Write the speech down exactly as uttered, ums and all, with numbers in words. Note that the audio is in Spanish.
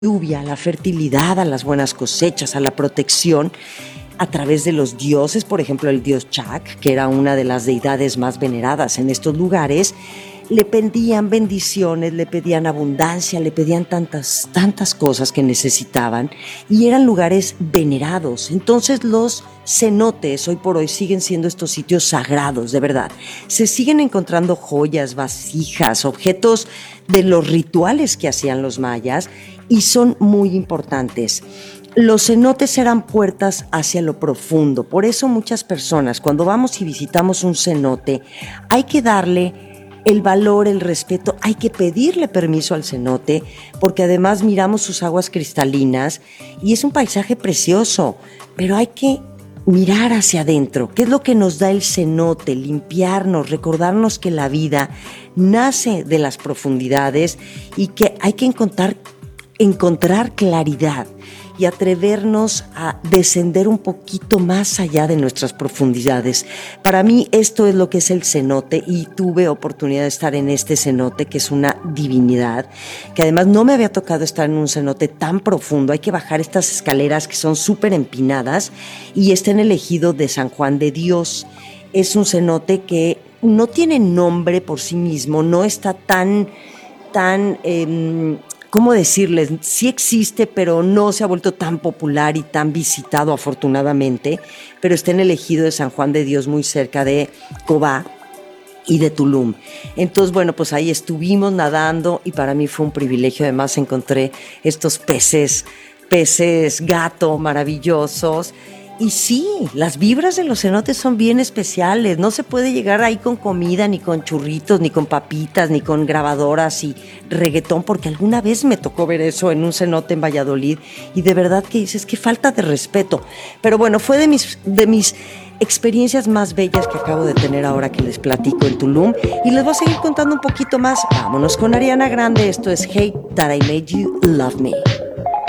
lluvia, a la fertilidad, a las buenas cosechas, a la protección a través de los dioses, por ejemplo el dios Chak, que era una de las deidades más veneradas en estos lugares. Le pedían bendiciones, le pedían abundancia, le pedían tantas, tantas cosas que necesitaban y eran lugares venerados. Entonces los cenotes hoy por hoy siguen siendo estos sitios sagrados, de verdad. Se siguen encontrando joyas, vasijas, objetos de los rituales que hacían los mayas y son muy importantes. Los cenotes eran puertas hacia lo profundo, por eso muchas personas cuando vamos y visitamos un cenote hay que darle el valor, el respeto, hay que pedirle permiso al cenote porque además miramos sus aguas cristalinas y es un paisaje precioso, pero hay que mirar hacia adentro. ¿Qué es lo que nos da el cenote? Limpiarnos, recordarnos que la vida nace de las profundidades y que hay que encontrar, encontrar claridad y atrevernos a descender un poquito más allá de nuestras profundidades. Para mí esto es lo que es el cenote y tuve oportunidad de estar en este cenote que es una divinidad, que además no me había tocado estar en un cenote tan profundo. Hay que bajar estas escaleras que son súper empinadas y está en el ejido de San Juan de Dios. Es un cenote que no tiene nombre por sí mismo, no está tan, tan... Eh, ¿Cómo decirles? Sí existe, pero no se ha vuelto tan popular y tan visitado afortunadamente, pero está en el ejido de San Juan de Dios, muy cerca de Cobá y de Tulum. Entonces, bueno, pues ahí estuvimos nadando y para mí fue un privilegio. Además encontré estos peces, peces gato maravillosos. Y sí, las vibras de los cenotes son bien especiales. No se puede llegar ahí con comida, ni con churritos, ni con papitas, ni con grabadoras y reggaetón, porque alguna vez me tocó ver eso en un cenote en Valladolid y de verdad que dices, qué falta de respeto. Pero bueno, fue de mis, de mis experiencias más bellas que acabo de tener ahora que les platico en Tulum y les voy a seguir contando un poquito más. Vámonos con Ariana Grande. Esto es Hate That I Made You Love Me.